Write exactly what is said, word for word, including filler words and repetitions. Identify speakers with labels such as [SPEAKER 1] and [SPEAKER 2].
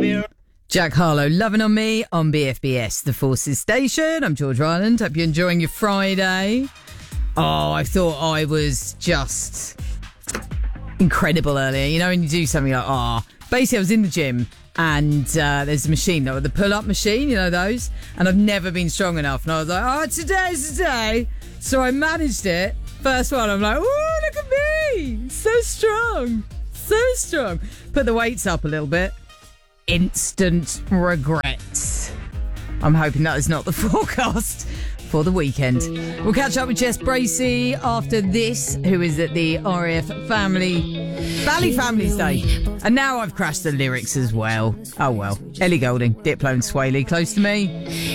[SPEAKER 1] Jack Harlow, Loving on Me on B F B S, the Forces Station. I'm George Ryland. Hope you're enjoying your Friday. Oh, I thought I was just incredible earlier. You know, when you do something like, oh, basically I was in the gym and uh, there's a machine, the pull-up machine, you know those? And I've never been strong enough. And I was like, oh, today's the day. So I managed it. First one, I'm like, oh, look at me. So strong. So strong. Put the weights up a little bit. Instant regrets. I'm hoping that is not the forecast for the weekend. We'll catch up with Jess Bracey after this, who is at the R A F Family Valley Families Day. And now I've crashed the lyrics as well. Oh well. Ellie Goulding, Diplo and Swaley, close to me.